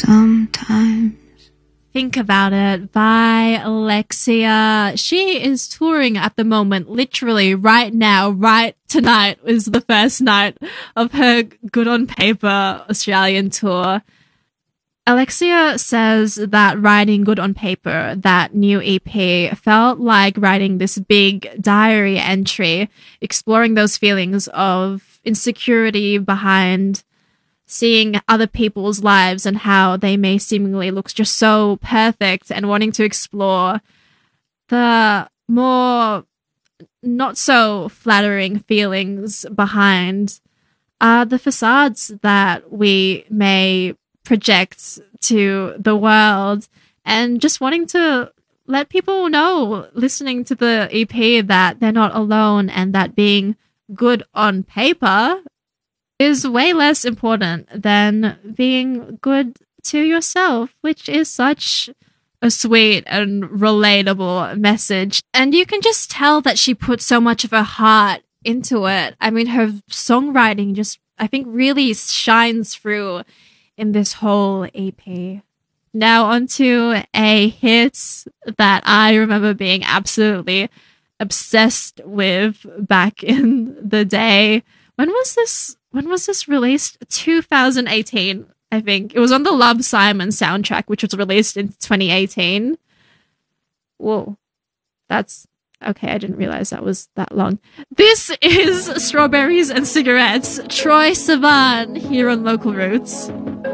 sometimes. Think About It by Alexia. She is touring at the moment, literally right now, right tonight is the first night of her Good on Paper Australian tour. Alexia says that writing Good on Paper, that new EP, felt like writing this big diary entry, exploring those feelings of insecurity behind seeing other people's lives and how they may seemingly look just so perfect, and wanting to explore the more not so flattering feelings behind the facades that we may project to the world, and just wanting to let people know, listening to the EP, that they're not alone, and that being good on paper is way less important than being good to yourself, which is such a sweet and relatable message. And you can just tell that she put so much of her heart into it. I mean, her songwriting just, I think, really shines through in this whole EP. Now onto a hit that I remember being absolutely obsessed with back in the day. When was this released? 2018, I think. It was on the Love Simon soundtrack, which was released in 2018. Whoa. That's okay. I didn't realize that was that long. This is Strawberries and Cigarettes, Troye Sivan, here on Local Roots.